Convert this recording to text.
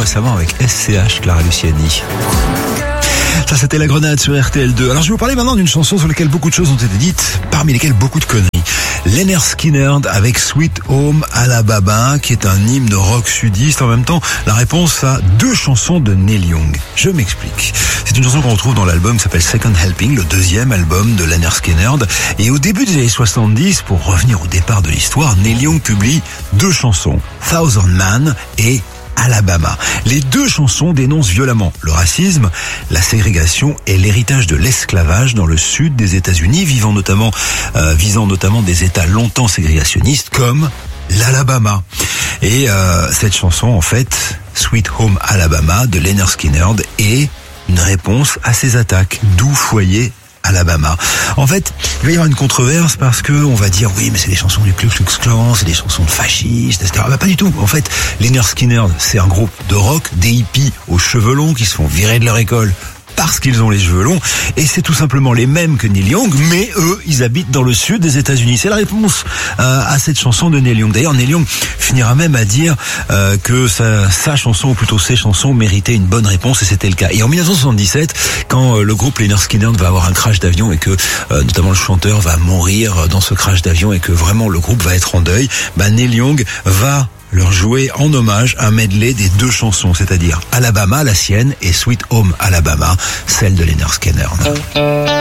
récemment avec SCH, Clara Luciani. Ça, c'était La Grenade sur RTL2. Alors, je vais vous parler maintenant d'une chanson sur laquelle beaucoup de choses ont été dites, parmi lesquelles beaucoup de conneries. Lynyrd Skynyrd avec Sweet Home Alabama, qui est un hymne rock sudiste. En même temps, la réponse à 2 chansons de Neil Young. Je m'explique. C'est une chanson qu'on retrouve dans l'album qui s'appelle Second Helping, le 2e album de Lynyrd Skynyrd. Et au début des années 70, pour revenir au départ de l'histoire, Neil Young publie 2 chansons, Thousand Man et Alabama. Les 2 chansons dénoncent violemment le racisme, la ségrégation et l'héritage de l'esclavage dans le sud des États-Unis, visant notamment des États longtemps ségrégationnistes comme l'Alabama. Et cette chanson, en fait, Sweet Home Alabama de Lynyrd Skynyrd, est une réponse à ces attaques, d'où foyer Alabama. En fait, il va y avoir une controverse parce que on va dire oui, mais c'est des chansons du Ku Klux Klan, c'est des chansons de fascistes, etc. Bah, pas du tout. En fait, Lynyrd Skynyrd, c'est un groupe de rock, des hippies aux cheveux longs qui se font virer de leur école parce qu'ils ont les cheveux longs, et c'est tout simplement les mêmes que Neil Young, mais eux, ils habitent dans le sud des États-Unis. C'est la réponse à cette chanson de Neil Young. D'ailleurs, Neil Young finira même à dire que sa chanson, ou plutôt ses chansons, méritaient une bonne réponse, et c'était le cas. Et en 1977, quand le groupe Lynyrd Skynyrd va avoir un crash d'avion et que notamment le chanteur va mourir dans ce crash d'avion et que vraiment le groupe va être en deuil, Neil Young va leur jouer en hommage un medley des 2 chansons, c'est-à-dire Alabama, la sienne, et Sweet Home Alabama, celle de Lynyrd Skynyrd.